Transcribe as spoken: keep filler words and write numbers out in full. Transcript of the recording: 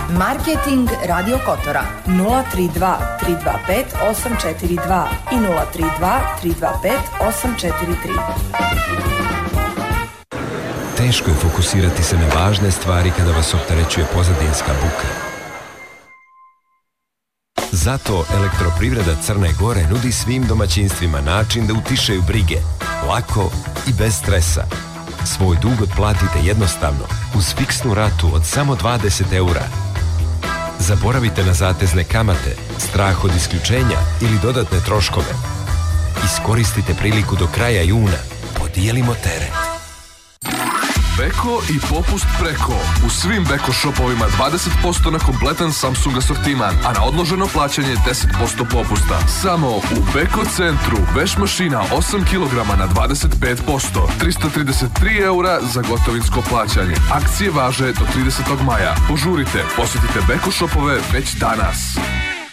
Marketing Radio Kotora nula tri dva tri dva pet osam četiri dva i nula tri dva tri dva pet osam četiri tri. Teško je fokusirati se na važne stvari kada vas opterećuje pozadinska buka. Zato Elektroprivreda Crne Gore nudi svim domaćinstvima način da utišaju brige, lako i bez stresa. Svoj dug otplatite jednostavno, uz fiksnu ratu od samo dvadeset eura. Zaboravite na zatezne kamate, strah od isključenja ili dodatne troškove. Iskoristite priliku do kraja juna. Podijelimo teret. Beko i popust preko. U svim Beko shopovima dvadeset posto na kompletan Samsung asortiman, a na odloženo plaćanje deset posto popusta. Samo u Beko centru veš mašina osam kilograma na dvadeset pet posto. trista trideset tri eura za gotovinsko plaćanje. Akcije važe do tridesetog maja. Požurite, posjetite Beko shopove već danas.